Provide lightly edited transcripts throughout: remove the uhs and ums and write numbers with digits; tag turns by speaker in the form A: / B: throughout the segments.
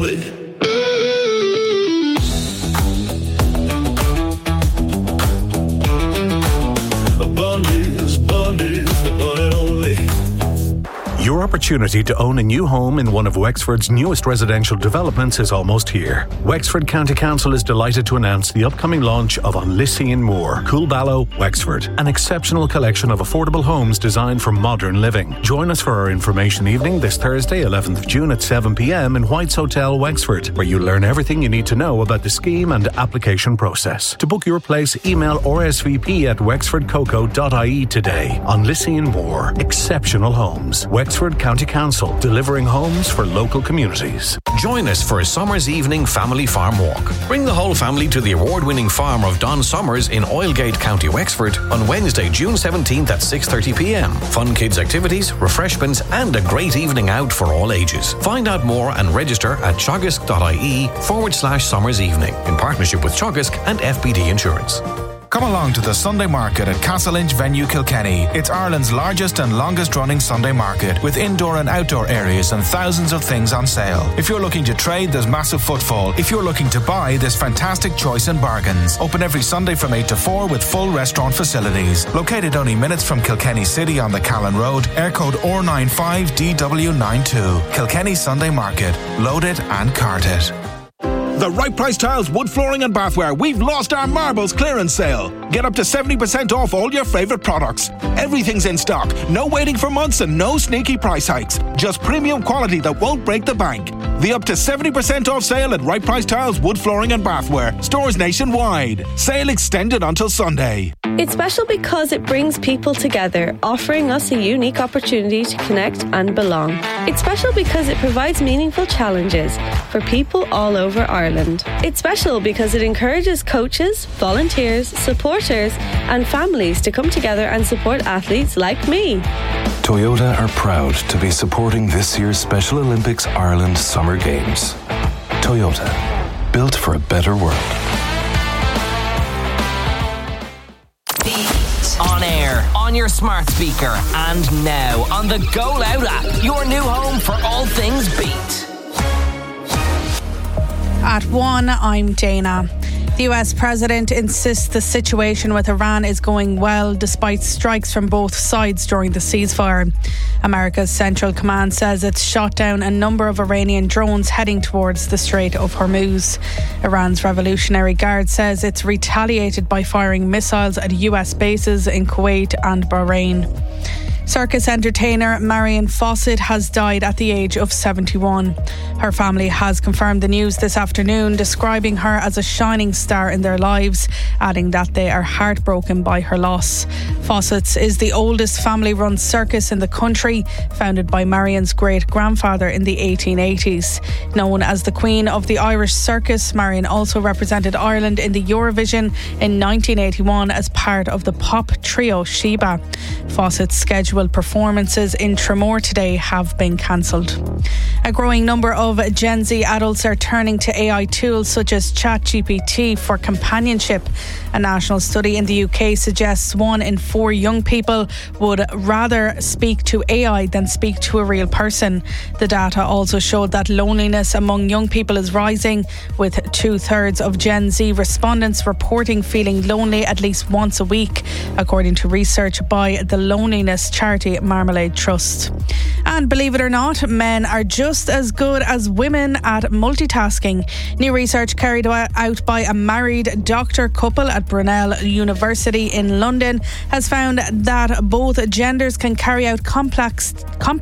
A: only.
B: Your opportunity to own a new home in one of Wexford's newest residential developments is almost here. Wexford County Council is delighted to announce the upcoming launch of Onlissie Moor, Coolballow, Wexford, an exceptional collection of affordable homes designed for modern living. Join us for our information evening this Thursday, 11th of June at 7 p.m. in White's Hotel, Wexford, where you'll learn everything you need to know about the scheme and application process. To book your place, email rsvp@wexfordcoco.ie today. Onlissie Moor, exceptional homes. Wexford County Council, delivering homes for local communities.
C: Join us for a summer's evening family farm walk. Bring the whole family to the award-winning farm of Don Summers in Oilgate, County Wexford on Wednesday, June 17th at 6:30 p.m. Fun kids activities, refreshments and a great evening out for all ages. Find out more and register at chogisk.ie/Summers Evening in partnership with Chogisk and FBD Insurance.
D: Come along to the Sunday Market at Castleinch Venue Kilkenny. It's Ireland's largest and longest running Sunday market with indoor and outdoor areas and thousands of things on sale. If you're looking to trade, there's massive footfall. If you're looking to buy, there's fantastic choice in bargains. Open every Sunday from 8 to 4 with full restaurant facilities. Located only minutes from Kilkenny City on the Callan Road, air code R95DW92. Kilkenny Sunday Market. Load it and cart it.
E: The Right Price Tiles wood flooring and bathware. We've lost our marbles clearance sale. Get up to 70% off all your favourite products. Everything's in stock. No waiting for months and no sneaky price hikes. Just premium quality that won't break the bank. The up to 70% off sale at Right Price Tiles wood flooring and bathware. Stores nationwide. Sale extended until Sunday.
F: It's special because it brings people together, offering us a unique opportunity to connect and belong. It's special because it provides meaningful challenges for people all over Ireland. It's special because it encourages coaches, volunteers, supporters and families to come together and support athletes like me.
G: Toyota are proud to be supporting this year's Special Olympics Ireland Summer Games. Toyota, built for a better world.
H: On air, on your smart speaker, and now on the Go Loud app, your new home for all things Beat.
I: At 1, I'm Dana. The US president insists the situation with Iran is going well despite strikes from both sides during the ceasefire. America's Central Command says it's shot down a number of Iranian drones heading towards the Strait of Hormuz. Iran's Revolutionary Guard says it's retaliated by firing missiles at US bases in Kuwait and Bahrain. Circus entertainer Marion Fawcett has died at the age of 71. Her family has confirmed the news this afternoon, describing her as a shining star in their lives, adding that they are heartbroken by her loss. Fawcett's is the oldest family-run circus in the country, founded by Marion's great-grandfather in the 1880s. Known as the Queen of the Irish Circus, Marion also represented Ireland in the Eurovision in 1981 as part of the pop trio Sheba. Fawcett's scheduled performances in Tramore today have been cancelled. A growing number of Gen Z adults are turning to AI tools such as ChatGPT for companionship. A national study in the UK suggests 1 in 4 young people would rather speak to AI than speak to a real person. The data also showed that loneliness among young people is rising, with 2/3 of Gen Z respondents reporting feeling lonely at least once a week, according to research by the loneliness charity Marmalade Trust. And believe it or not, men are just as good as women at multitasking. New research carried out by a married doctor couple at Brunel University in London has found that both genders can carry out complex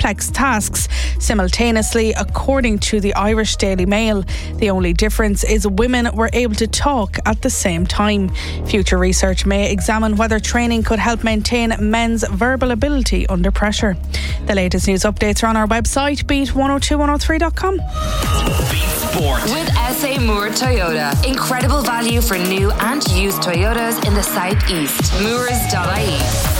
I: tasks simultaneously, according to the Irish Daily Mail. The only difference is women were able to talk at the same time. Future research may examine whether training could help maintain men's verbal ability under pressure. The latest news updates are on our website, beat102103.com.
H: Beat Sport.
J: With SA Moore Toyota. Incredible value for new and used Toyotas in the southeast. Moores.ie.